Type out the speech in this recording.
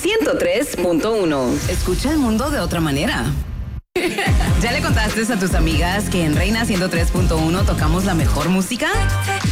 103.1. Escucha el mundo de otra manera. ¿Ya le contaste a tus amigas que en Reina 103.1 tocamos la mejor música?